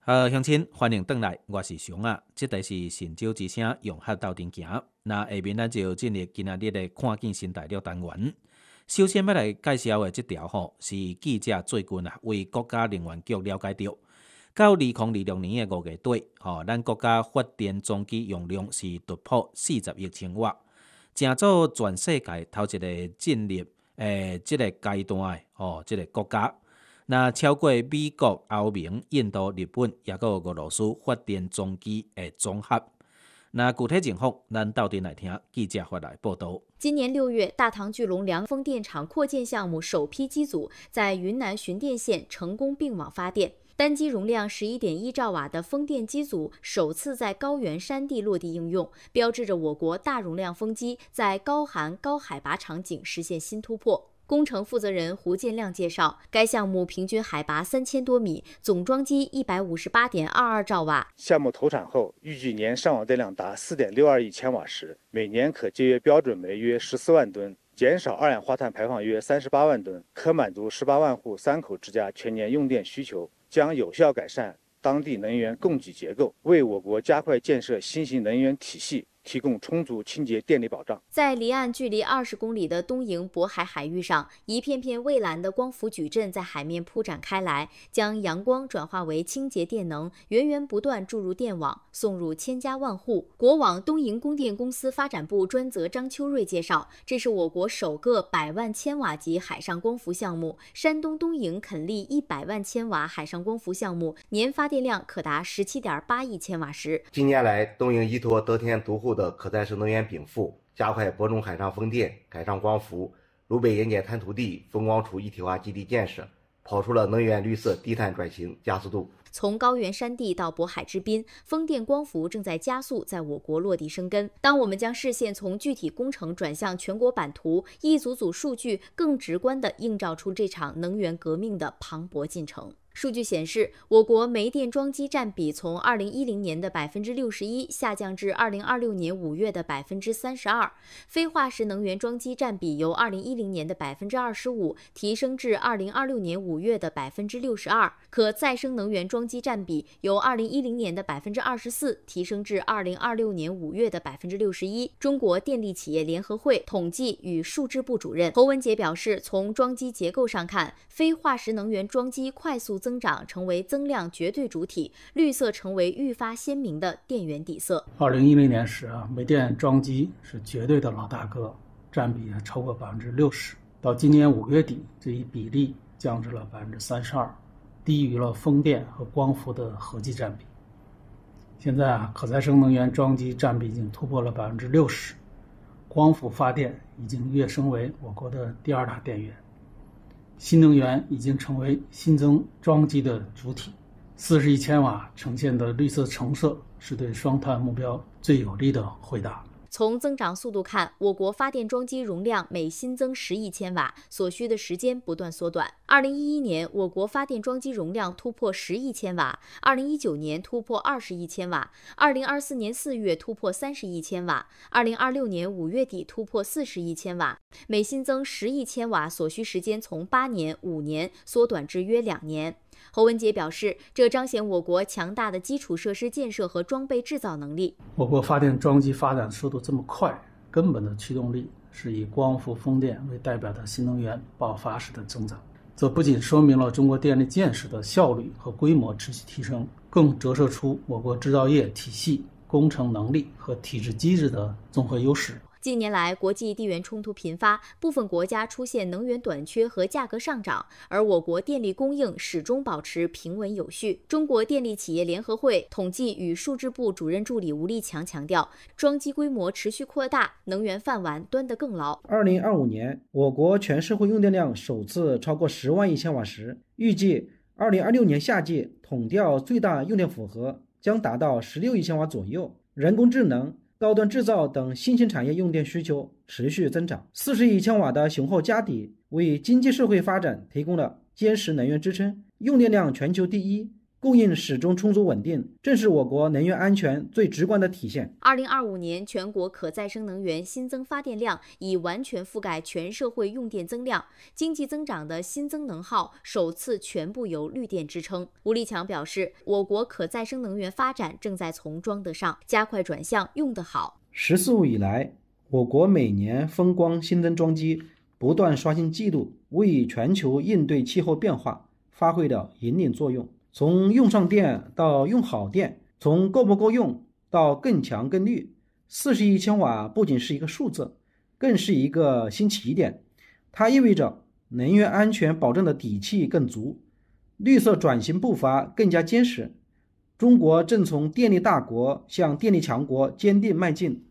乡亲，欢迎回来，我是熊啊。这台是神州之声，用客斗阵行。那下面咱就进入今仔日的看见新大陆单元。首先要来介绍的这条是记者最近为国家能源局了解到，到2026年的5月底，咱国家发电总机用量是突破40亿千瓦，正做全世界头一个进入这个阶段的这个国家。那超过美国、欧盟、印度、日本，也有俄罗斯发电总机的总和。那具体情况，咱到底来听记者发来报道。 今年6月，大唐巨龙梁风电场扩建项目首批机组在云南循电县成功并网发电，单机容量11.1兆瓦的风电机组首次在高原山地落地应用，标志着我国大容量风机在高寒高海拔场景实现新突破。工程负责人胡建亮介绍，该项目平均海拔3000多米，总装机158.22兆瓦。 项目投产后，预计年上网电量达4.62亿千瓦时，每年可节约标准煤约14万吨，减少二氧化碳排放约38万吨，可满足18万户3口之家全年用电需求，将有效改善当地能源供给结构，为我国加快建设新型能源体系提供充足清洁电力保障。 在离岸距离20公里的东营渤海海域上，一片片蔚蓝的光伏矩阵在海面铺展开来，将阳光转化为清洁电能，源源不断注入电网，送入千家万户。国网东营供电公司发展部专责张秋瑞介绍，这是我国首个100万千瓦级海上光伏项目，山东东营肯利100万千瓦海上光伏项目年发电量可达17.8亿千瓦时。 近年来，东营依托得天独厚的可再生能源禀赋，加快播种海上风电、海上光伏、鲁北盐碱滩涂地风光储一体化基地建设，跑出了能源绿色低碳转型加速度。 从高原山地到渤海之滨，风电光伏正在加速在我国落地生根。当我们将视线从具体工程转向全国版图，一组组数据更直观地映照出这场能源革命的磅礴进程。数据显示，我国煤电装机占比从2010年的61%下降至2026年5月的32%，非化石能源装机占比由2010年的25%提升至2026年5月的62%，可再生能源装机占比由2010年的24%提升至2026年5月的61%。中国电力企业联合会统计与数支部主任侯文杰表示，从装机结构上看，非化石能源装机快速增长成为增量绝对主体，绿色成为愈发鲜明的电源底色。 2010年时煤电装机是绝对的老大哥，占比超过60%。到今年5月底，这一比例降至了32%，低于了风电和光伏的合计占比。现在可再生能源装机占比已经突破了60%，光伏发电已经跃升为我国的第2大电源。新能源已经成为新增装机的主体，40亿千瓦呈现的绿色橙色是对双碳目标最有力的回答。 从增长速度看，我国发电装机容量每新增10亿千瓦，所需的时间不断缩短。2011年，我国发电装机容量突破10亿千瓦；2019年突破20亿千瓦；2024年4月突破30亿千瓦；2026年5月底突破40亿千瓦。每新增10亿千瓦所需时间从8年、5年缩短至约2年。侯文杰表示，这彰显我国强大的基础设施建设和装备制造能力。 我国发电装机发展速度这么快，根本的驱动力是以光伏、风电为代表的新能源爆发式的增长。这不仅说明了中国电力建设的效率和规模持续提升，更折射出我国制造业体系、工程能力和体制机制的综合优势。 近年来，国际地缘冲突频发，部分国家出现能源短缺和价格上涨，而我国电力供应始终保持平稳有序。中国电力企业联合会统计与数支部主任助理吴立强强调，装机规模持续扩大，能源饭碗端得更牢。 2025年，我国全社会用电量首次超过10万亿千瓦时，预计2026年夏季统调最大用电负荷将达到16亿千瓦左右。人工智能、高端制造等新兴产业用电需求持续增长，40亿千瓦的雄厚家底为经济社会发展提供了坚实能源支撑。用电量全球第一， 供应始终充足稳定，正是我国能源安全最直观的体现。 2025年全国可再生能源新增发电量已完全覆盖全社会用电增量，经济增长的新增能耗首次全部由绿电支撑。吴立强表示，我国可再生能源发展正在从装得上加快转向用得好。 “十四五”以来，我国每年风光新增装机不断刷新纪录，为全球应对气候变化发挥了引领作用。从用上电到用好电，从够不够用到更强更绿，40亿千瓦不仅是一个数字，更是一个新起点。它意味着能源安全保证的底气更足，绿色转型步伐更加坚实。中国正从电力大国向电力强国坚定迈进。